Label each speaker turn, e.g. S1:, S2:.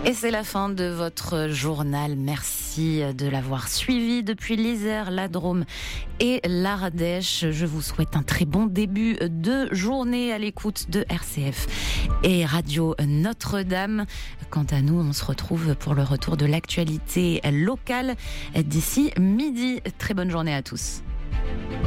S1: Et c'est la fin de votre journal. Merci de l'avoir suivi depuis l'Isère, la Drôme et l'Ardèche. Je vous souhaite un très bon début de journée à l'écoute de RCF et Radio Notre-Dame. Quant à nous, on se retrouve pour le retour de l'actualité locale d'ici midi. Très bonne journée à tous.